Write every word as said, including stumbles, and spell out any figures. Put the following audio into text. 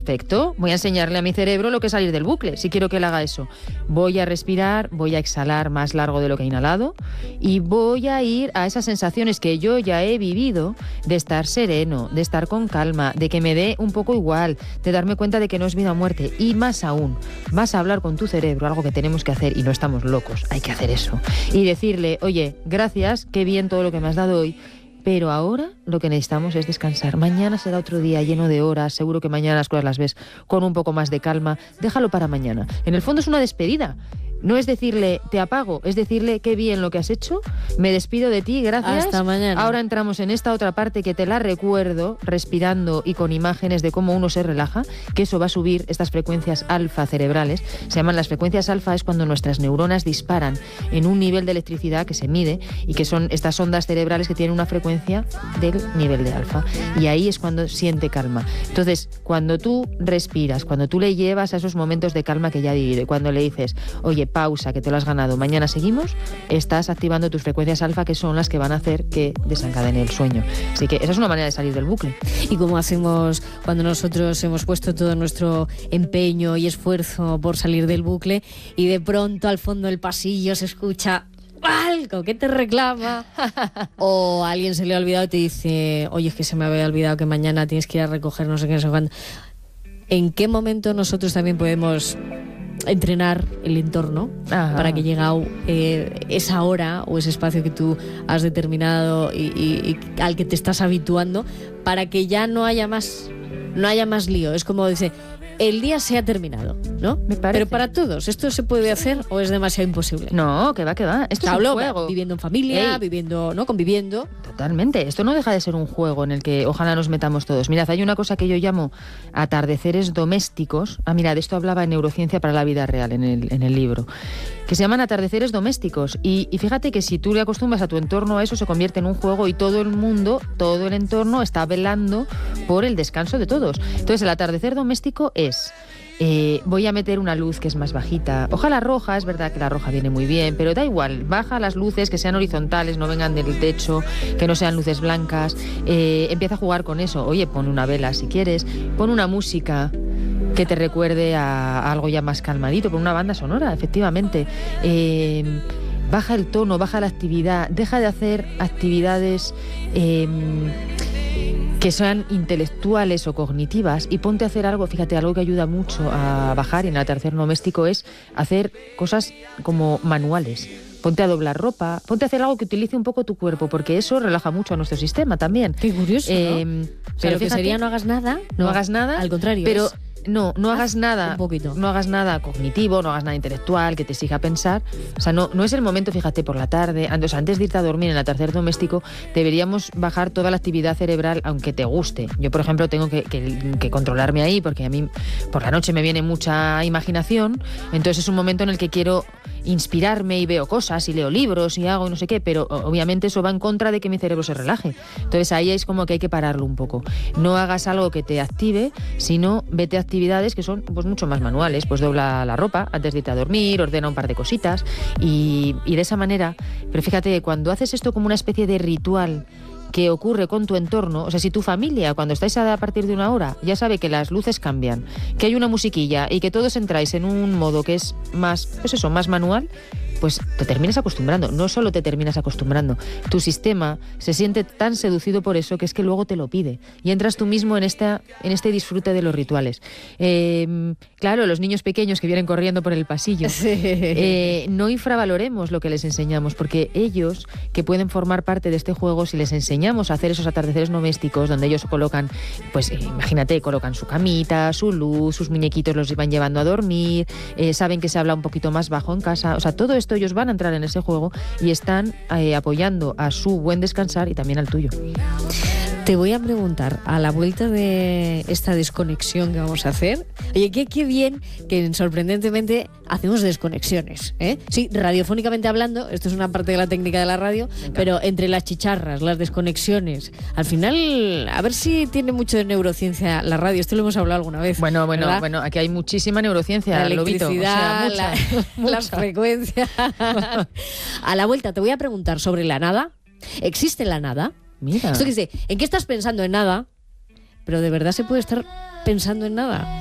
Perfecto, voy a enseñarle a mi cerebro lo que es salir del bucle, si quiero que él haga eso. Voy a respirar, voy a exhalar más largo de lo que he inhalado y voy a ir a esas sensaciones que yo ya he vivido de estar sereno, de estar con calma, de que me dé un poco igual, de darme cuenta de que no es vida o muerte. Y más aún, vas a hablar con tu cerebro, algo que tenemos que hacer y no estamos locos, hay que hacer eso. Y decirle, oye, gracias, qué bien todo lo que me has dado hoy. Pero ahora lo que necesitamos es descansar. Mañana será otro día lleno de horas. Seguro que mañana las cosas las ves con un poco más de calma. Déjalo para mañana. En el fondo es una despedida. No es decirle, te apago, es decirle, qué bien lo que has hecho, me despido de ti, gracias. Hasta mañana. Ahora entramos en esta otra parte que te la recuerdo, respirando y con imágenes de cómo uno se relaja, que eso va a subir estas frecuencias alfa cerebrales. Se llaman las frecuencias alfa, es cuando nuestras neuronas disparan en un nivel de electricidad que se mide y que son estas ondas cerebrales que tienen una frecuencia del nivel de alfa. Y ahí es cuando siente calma. Entonces, cuando tú respiras, cuando tú le llevas a esos momentos de calma que ya ha vivido, y cuando le dices, oye, pausa, que te lo has ganado, mañana seguimos, estás activando tus frecuencias alfa, que son las que van a hacer que desencadene el sueño. Así que esa es una manera de salir del bucle. ¿Y cómo hacemos cuando nosotros hemos puesto todo nuestro empeño y esfuerzo por salir del bucle y de pronto al fondo del pasillo se escucha algo que te reclama o a alguien se le ha olvidado y te dice, oye, es que se me había olvidado que mañana tienes que ir a recoger no sé qué, no sé cuándo? ¿En qué momento nosotros también podemos entrenar el entorno Ajá. para que llegue eh, esa hora o ese espacio que tú has determinado y, y, y al que te estás habituando, para que ya no haya más no haya más lío? Es como dice, el día se ha terminado, ¿no? Me parece. Pero para todos, ¿esto se puede hacer o es demasiado imposible? No, que va, que va. Esto Hablo, es un juego. Viviendo en familia, Ey. viviendo, ¿no? Conviviendo. Totalmente. Esto no deja de ser un juego en el que ojalá nos metamos todos. Mirad, hay una cosa que yo llamo atardeceres domésticos. Ah, mira, de esto hablaba en Neurociencia para la vida real, en el, en el libro, que se llaman atardeceres domésticos. Y, y fíjate que si tú le acostumbras a tu entorno a eso, se convierte en un juego y todo el mundo, todo el entorno está velando por el descanso de todos. Entonces, el atardecer doméstico es... Eh, voy a meter una luz que es más bajita, ojalá roja, es verdad que la roja viene muy bien, pero da igual, baja las luces, que sean horizontales, no vengan del techo, que no sean luces blancas, eh, empieza a jugar con eso, oye, pon una vela si quieres, pon una música que te recuerde a, a algo ya más calmadito, pon una banda sonora, efectivamente, eh, baja el tono, baja la actividad, deja de hacer actividades... Eh, que sean intelectuales o cognitivas y ponte a hacer algo, fíjate, algo que ayuda mucho a bajar en el atardecer doméstico es hacer cosas como manuales. Ponte a doblar ropa, ponte a hacer algo que utilice un poco tu cuerpo, porque eso relaja mucho a nuestro sistema también. Qué curioso, eh, ¿no? Pero o sea, lo que fíjate, sería no hagas nada. No, no hagas nada. Al contrario. Pero es... no, no hagas nada, un poquito. no hagas nada cognitivo, no hagas nada intelectual que te exija pensar. O sea, no, no es el momento, fíjate, por la tarde, antes, antes de irte a dormir en el atardecer doméstico, deberíamos bajar toda la actividad cerebral, aunque te guste. Yo, por ejemplo, tengo que, que, que controlarme ahí, porque a mí por la noche me viene mucha imaginación, entonces es un momento en el que quiero inspirarme y veo cosas y leo libros y hago y no sé qué, pero obviamente eso va en contra de que mi cerebro se relaje. Entonces ahí es como que hay que pararlo un poco. No hagas algo que te active, sino vete a actividades que son pues mucho más manuales, pues dobla la ropa antes de irte a dormir, ordena un par de cositas y, y de esa manera, pero fíjate, cuando haces esto como una especie de ritual que ocurre con tu entorno, o sea, si tu familia, cuando estáis a partir de una hora, ya sabe que las luces cambian, que hay una musiquilla y que todos entráis en un modo que es más, pues eso, más manual, pues te terminas acostumbrando. No solo te terminas acostumbrando, tu sistema se siente tan seducido por eso que es que luego te lo pide y entras tú mismo en, esta, en este disfrute de los rituales. Eh, claro, los niños pequeños que vienen corriendo por el pasillo, sí. eh, no infravaloremos lo que les enseñamos, porque ellos, que pueden formar parte de este juego, si les enseñamos a hacer esos atardeceres domésticos donde ellos colocan, pues eh, imagínate, colocan su camita, su luz, sus muñequitos los van llevando a dormir, eh, saben que se habla un poquito más bajo en casa, o sea, todo esto ellos van a entrar en ese juego y están eh, apoyando a su buen descansar y también al tuyo. Te voy a preguntar, a la vuelta de esta desconexión que vamos a hacer, oye, qué, qué bien que sorprendentemente hacemos desconexiones, ¿eh? Sí, radiofónicamente hablando, esto es una parte de la técnica de la radio, pero entre las chicharras, las desconexiones, al final, a ver si tiene mucho de neurociencia la radio, esto lo hemos hablado alguna vez. Bueno, bueno, ¿verdad? bueno, aquí hay muchísima neurociencia, la electricidad, Lobito, o sea, mucha, la, mucha. las frecuencias. A la vuelta te voy a preguntar sobre la nada. ¿Existe la nada? Mira. Esto que sé, ¿en qué estás pensando? En nada. pero ¿de verdad se puede estar pensando en nada?